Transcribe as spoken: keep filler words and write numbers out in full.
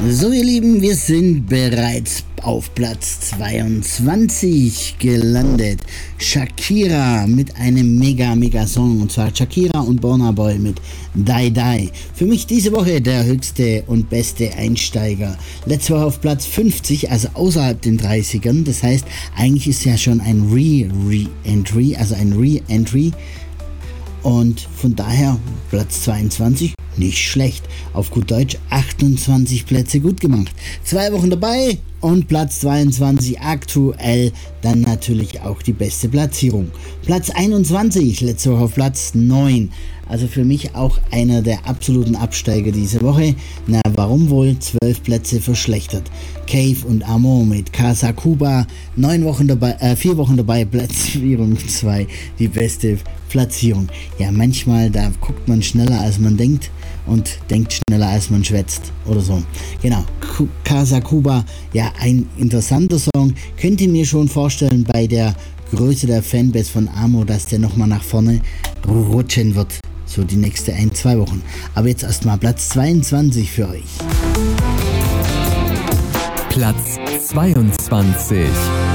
So ihr Lieben, wir sind bereits auf Platz zweiundzwanzig gelandet. Shakira mit einem mega, mega Song, und zwar Shakira und Burna Boy mit Die Die. Für mich diese Woche der höchste und beste Einsteiger. Letzte Woche auf Platz fünfzig, also außerhalb den dreißigern. Das heißt, eigentlich ist ja schon ein Re-Re-Entry, also ein Re-Entry. Und von daher Platz zweiundzwanzig, nicht schlecht. Auf gut Deutsch achtundzwanzig Plätze gut gemacht. Zwei Wochen dabei und Platz zweiundzwanzig aktuell dann natürlich auch die beste Platzierung. Platz einundzwanzig, letzte Woche auf Platz neun. Also für mich auch einer der absoluten Absteiger diese Woche. Na, warum wohl? Zwölf Plätze verschlechtert. Cave und Amo mit Casa Cuba. Neun Wochen dabei, äh, vier Wochen dabei, Platzierung zwei. Die beste Platzierung. Ja, manchmal, da guckt man schneller als man denkt und denkt schneller als man schwätzt oder so. Genau, Casa Cuba, ja, ein interessanter Song. Könnt ihr mir schon vorstellen bei der Größe der Fanbase von Amo, dass der nochmal nach vorne rutschen wird. So die nächste ein, zwei Wochen. Aber jetzt erstmal Platz zweiundzwanzig für euch. Platz zweiundzwanzig.